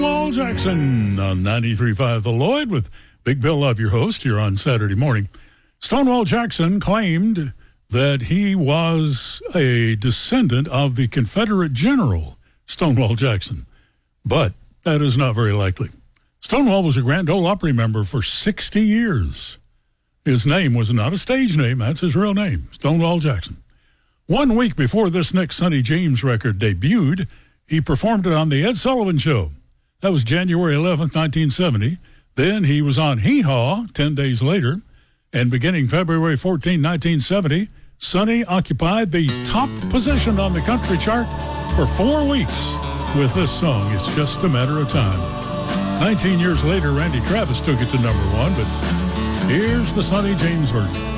Stonewall Jackson on 93.5 The Lloyd with Big Bill Love, your host, here on Saturday morning. Stonewall Jackson claimed that he was a descendant of the Confederate general, Stonewall Jackson. But that is not very likely. Stonewall was a Grand Ole Opry member for 60 years. His name was not a stage name. That's his real name, Stonewall Jackson. 1 week before this next Sonny James record debuted, he performed it on The Ed Sullivan Show. That was January 11th, 1970. Then he was on Hee Haw 10 days later. And beginning February 14, 1970, Sonny occupied the top position on the country chart for 4 weeks with this song, It's Just a Matter of Time. 19 years later, Randy Travis took it to number one, but here's the Sonny James version.